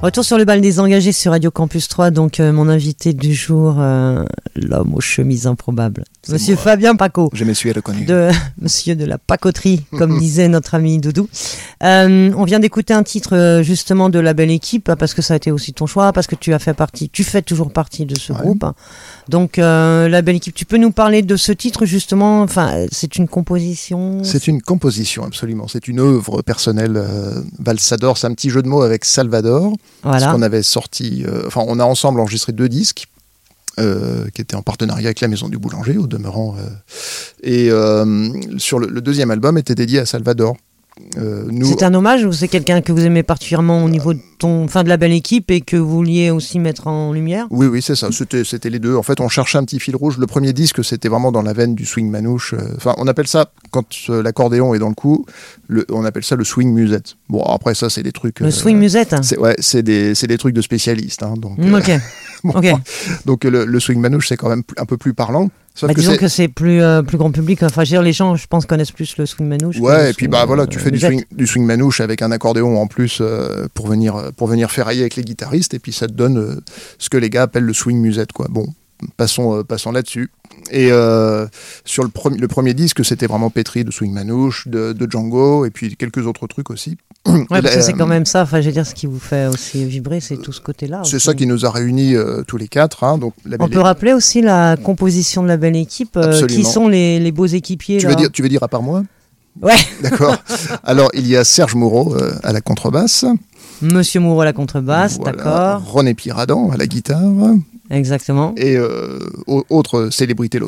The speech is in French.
Retour sur le bal des engagés sur Radio Campus 3. Donc, mon invité du jour, l'homme aux chemises improbables. Monsieur Fabien Paco. Je me suis reconnu. Monsieur de la pacoterie, comme disait notre ami Doudou. On vient d'écouter un titre justement de La Belle Équipe, parce que ça a été aussi ton choix, parce que tu fais toujours partie de ce groupe. Donc, La Belle Équipe, tu peux nous parler de ce titre justement? Enfin, c'est une composition? C'est une composition, absolument. C'est une œuvre personnelle. Valsador, c'est un petit jeu de mots avec Salvador. Voilà. Parce qu'on avait sorti, on a ensemble enregistré 2 disques qui étaient en partenariat avec la Maison du Boulanger, au demeurant. Et sur le deuxième album était dédié à Salvador. C'est un hommage ou c'est quelqu'un que vous aimez particulièrement au niveau de la Belle Équipe et que vous vouliez aussi mettre en lumière? Oui, c'est ça. C'était les deux. En fait, on cherchait un petit fil rouge. Le premier disque, c'était vraiment dans la veine du swing manouche. On appelle ça, quand l'accordéon est dans le coup, on appelle ça le swing musette. Bon, après ça, c'est des trucs... Le swing musette? C'est des trucs de spécialistes. Hein, donc, ok. Bon, okay. Donc le swing manouche, c'est quand même un peu plus parlant. Disons que c'est plus grand public. Enfin, les gens, je pense, connaissent plus le swing manouche. Ouais, et puis voilà, tu fais du swing manouche avec un accordéon en plus pour venir ferrailler avec les guitaristes, et puis ça te donne ce que les gars appellent le swing musette, quoi. Bon, passons là-dessus. Et sur le premier disque, c'était vraiment pétri de swing manouche, de Django, et puis quelques autres trucs aussi. Ouais, parce que c'est quand même ça, ce qui vous fait aussi vibrer, c'est tout ce côté-là. C'est ça qui nous a réunis tous les quatre. Hein, donc, on peut rappeler aussi la composition de La Belle Équipe, qui sont les beaux équipiers. Tu veux dire à part moi? Ouais. D'accord. Alors, il y a Serge Moureau à la contrebasse. Monsieur Moureau à la contrebasse, voilà. D'accord. René Piradan à la guitare. Exactement. Et autre célébrité